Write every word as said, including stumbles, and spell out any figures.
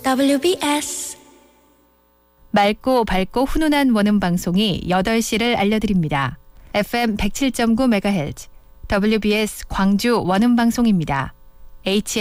더블유비에스 맑고 밝고 훈훈한 원음 방송이 여덟 시를 알려드립니다. 에프엠 백칠 점 구 메가헤르츠 더블유비에스 광주 원음 방송입니다. 에이치